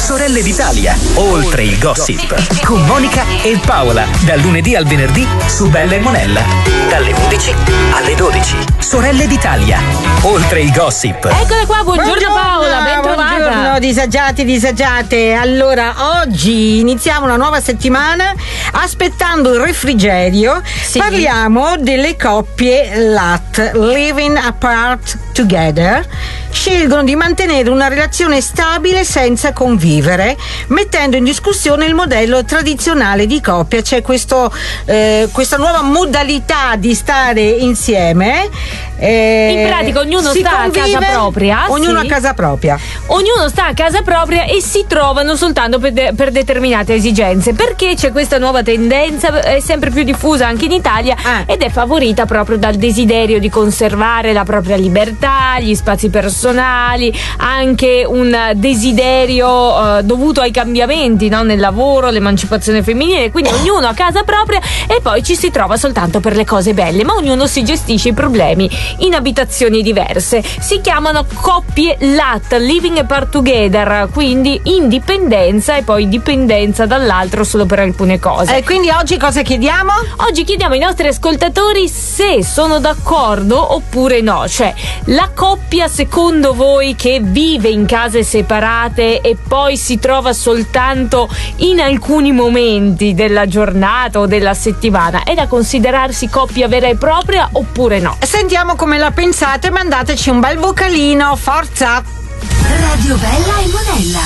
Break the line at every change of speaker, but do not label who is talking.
Sorelle d'Italia, oltre il gossip, con Monica e Paola, dal lunedì al venerdì su Bella e Monella, dalle 11 alle 12. Sorelle d'Italia, oltre il gossip.
Eccola qua, buongiorno Paola, ben trovata.
Buongiorno disagiati, disagiate. Allora, oggi iniziamo una nuova settimana aspettando il refrigerio.
Sì.
Parliamo delle coppie LAT, Living Apart Together. Scelgono di mantenere una relazione stabile senza convivere, mettendo in discussione il modello tradizionale di coppia. C'è questa nuova modalità di stare insieme.
In pratica ognuno sta a casa propria.
Ognuno
sì.
a casa propria.
Ognuno sta a casa propria e si trovano soltanto per determinate esigenze. Perché c'è questa nuova tendenza, è sempre più diffusa anche in Italia ed è favorita proprio dal desiderio di conservare la propria libertà, gli spazi personali, anche un desiderio dovuto ai cambiamenti, no? Nel lavoro, l'emancipazione femminile. Quindi ognuno a casa propria e poi ci si trova soltanto per le cose belle, ma ognuno si gestisce i problemi in abitazioni diverse. Si chiamano coppie LAT, Living Apart Together, quindi indipendenza e poi dipendenza dall'altro solo per alcune cose.
Quindi oggi cosa chiediamo?
Oggi chiediamo ai nostri ascoltatori se sono d'accordo oppure no, cioè la coppia secondo voi che vive in case separate e poi si trova soltanto in alcuni momenti della giornata o della settimana è da considerarsi coppia vera e propria oppure no?
Sentiamo come la pensate, mandateci un bel vocalino, forza!
Radio Bella e Monella.